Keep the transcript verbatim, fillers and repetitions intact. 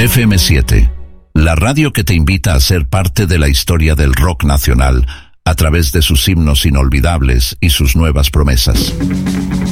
F M siete, la radio que te invita a ser parte de la historia del rock nacional a través de sus himnos inolvidables y sus nuevas promesas.